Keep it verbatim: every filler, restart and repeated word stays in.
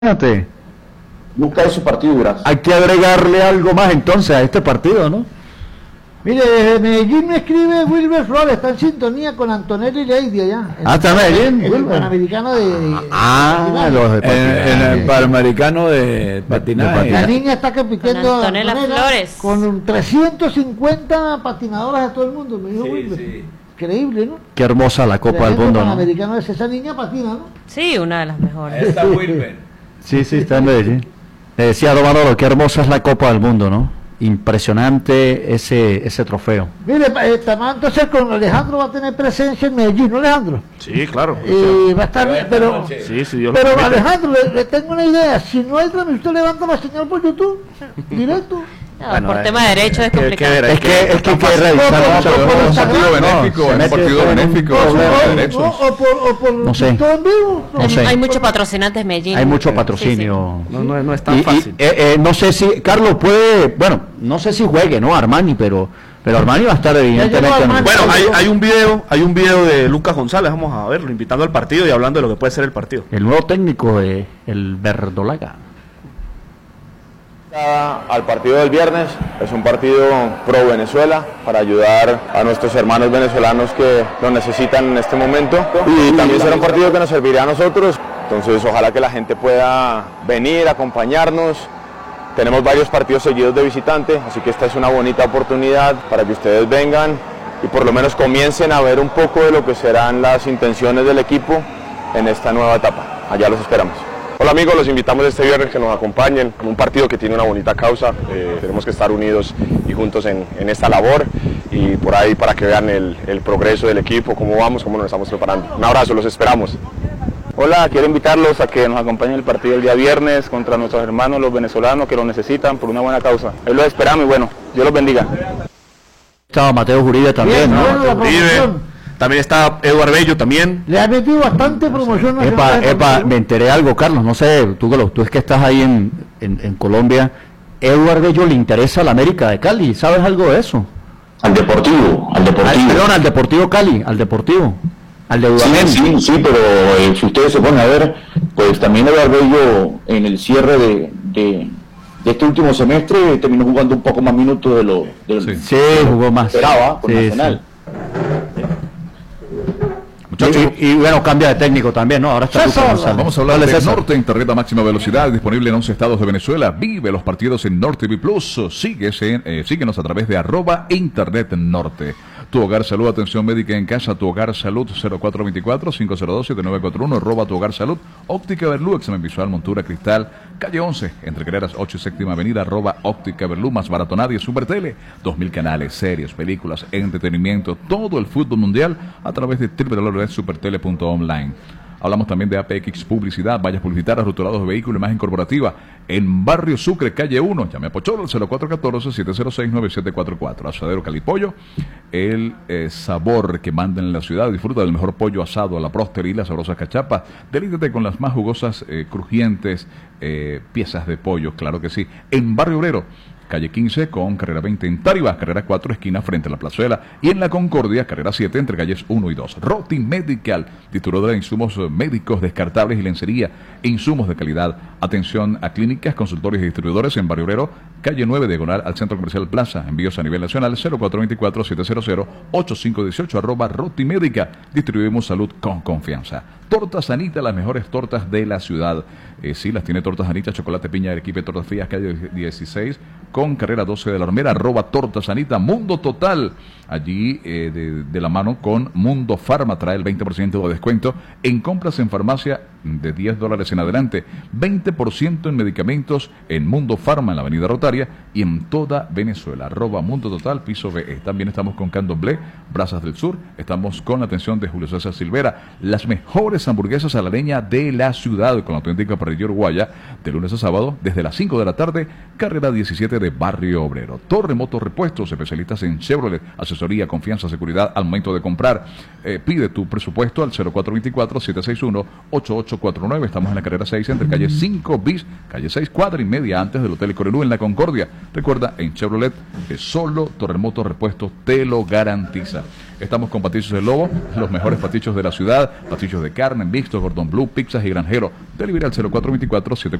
Fíjate, Busca su partido Duraz. hay que agregarle algo más entonces a este partido, ¿no? Mire, desde Medellín me escribe Wilber Flores, está en sintonía con Antonelli Leidia ya. Ah, está en Medellín, el Wilber. Panamericano de, de Ah, patinaje. los de En, patinaje. en el Panamericano de patinaje. La niña está compitiendo Con Antonella Flores. con trescientos cincuenta patinadoras de todo el mundo, me dijo Wilber. sí. Increíble, ¿no? Qué hermosa la Copa del Tremendo Mundo, ¿no? Panamericano es esa niña patina, ¿no? Sí, una de las mejores. Está Wilber. Sí, sí, está en Medellín. Le decía Romanolo, qué hermosa es la Copa del Mundo, ¿no? Impresionante ese ese trofeo. Mire, eh, Tamás, entonces con Alejandro va a tener presencia en Medellín, ¿no, Alejandro? Sí, claro. Y va a estar bien, pero... Sí, sí, Dios lo Pero permite. Alejandro, le, le tengo una idea. Si no hay transmisión, usted levanta la señal por YouTube, directo. No, Bueno, por eh, tema de derecho es que- complicado. que ver, Es que es que hay que revisar No, mucho. no, no, ¿no? no, Es no, un no, benéfico, se es un mete partido en un benéfico, problema, de no, derechos. o por, o por No sé. todo en vivo. No sé. Hay muchos patrocinantes en Medellín. Hay mucho Sí, patrocinio. No, no, no es Y- tan y, fácil. eh, eh, no sé si Carlos puede, bueno, no sé si juegue, ¿no? Armani, pero pero Armani va a estar evidentemente. en el- Armani. Bueno, hay, hay un video, hay un video de Lucas González, vamos a verlo, invitando al partido y hablando de lo que puede ser el partido. El nuevo técnico de el Verdolaga. Al partido del viernes, es un partido pro Venezuela para ayudar a nuestros hermanos venezolanos que lo necesitan en este momento, y también será un partido que nos servirá a nosotros. Entonces ojalá que la gente pueda venir, acompañarnos. Tenemos varios partidos seguidos de visitante, así que esta es una bonita oportunidad para que ustedes vengan y por lo menos comiencen a ver un poco de lo que serán las intenciones del equipo en esta nueva etapa. Allá los esperamos. Hola amigos, los invitamos este viernes que nos acompañen en un partido que tiene una bonita causa. Eh, tenemos que estar unidos y juntos en, en esta labor, y por ahí para que vean el, el progreso del equipo, cómo vamos, cómo nos estamos preparando. Un abrazo, los esperamos. Hola, quiero invitarlos a que nos acompañen el partido el día viernes contra nuestros hermanos los venezolanos que lo necesitan por una buena causa. Ahí los esperamos y bueno, Dios los bendiga. Estaba Mateo Uribe también, Bien, ¿no? bueno, la Uribe, promoción. también está Eduardo Bello también. Le ha metido bastante promoción Epa, nacional. epa, me enteré de algo, Carlos, no sé, tú, que lo- tú es que estás ahí en, en, en Colombia. Eduardo Bello le interesa a la América de Cali, ¿sabes algo de eso? Al Deportivo, al Al, Deportivo. perdón, al Deportivo Cali, al Deportivo, al de Sí, Dudamel. sí, sí, pero eh, si ustedes se ponen a ver, pues también Eduardo Bello en el cierre de, de, de este último semestre terminó jugando un poco más minutos de lo, de lo Sí, jugó más. esperaba con Sí, Nacional. sí. Y, y bueno, cambia de técnico también, ¿no? Ahora está Lucas González. Vamos a hablar Dale, de César. Norte, internet a máxima velocidad, disponible en once estados de Venezuela. Vive los partidos en Norte T V Plus. Síguese, eh, síguenos a través de arroba internet norte. Tu Hogar Salud, atención médica en casa. Tu Hogar Salud, cero cuatro dos cuatro, cinco cero dos, siete nueve cuatro uno, arroba Tu Hogar Salud. Óptica Berlú, examen visual, montura, cristal, calle once, entre Carreras ocho y séptima avenida, arroba Óptica Berlú, más barato nadie. Supertele, dos mil canales, series, películas, entretenimiento, todo el fútbol mundial a través de doble u doble u doble u punto supertele punto online. Hablamos también de A P X Publicidad, vallas publicitarias, rotulados de vehículos, imagen corporativa, en Barrio Sucre, calle uno. Llame a Pocholo al cero cuatro uno cuatro, siete cero seis, nueve siete cuatro cuatro. Asadero Calipollo, el eh, sabor que mandan en la ciudad. Disfruta del mejor pollo asado a la próspera y las sabrosas cachapas. Delítate con las más jugosas, eh, crujientes eh, piezas de pollo, claro que sí. En Barrio Obrero, calle quince con carrera veinte en Taribas, carrera cuatro, esquina frente a la plazuela, y en La Concordia, carrera siete entre calles uno y dos. Roti Medical, distribuidora de insumos médicos descartables y lencería, insumos de calidad. Atención a clínicas, consultorios y distribuidores en Barrio Obrero, calle nueve, diagonal al Centro Comercial Plaza. Envíos a nivel nacional cero cuatro dos cuatro, siete cero cero, ocho cinco uno ocho, arroba Roti Médica. Distribuimos salud con confianza. Tortas Anita, las mejores tortas de la ciudad. Eh, sí, las tiene Tortas Anita, chocolate, piña, arequipe, tortas frías, calle dieciséis, con carrera doce de la Armera, arroba Tortas Anita. Mundo Total, allí eh, de, de la mano con Mundo Farma, trae el veinte por ciento de descuento en compras en farmacia de diez dólares en adelante, veinte por ciento en medicamentos en Mundo Farma, en la avenida Rotaria y en toda Venezuela, arroba Mundo Total, piso B E. También estamos con Candomblé, Brazas del Sur, estamos con la atención de Julio César Silvera, las mejores hamburguesas a la leña de la ciudad, con la auténtica parrilla uruguaya, de lunes a sábado, desde las cinco de la tarde, carrera diecisiete de Barrio Obrero. Torre Motos Repuestos, especialistas en Chevrolet, asesoría, confianza, seguridad al momento de comprar. Eh, pide tu presupuesto al cero cuatro dos cuatro, siete seis uno, ocho ocho cuatro nueve. Estamos en la carrera seis, entre calle cinco bis, calle seis, cuadra y media antes del Hotel Corelú en La Concordia. Recuerda, en Chevrolet, que solo Torre Motos Repuestos te lo garantiza. Estamos con Pastichos del Lobo, los mejores pastichos de la ciudad, pastichos de carne, mixto, gordon blue, pizzas y granjero. Delivery al cero cuatro dos cuatro siete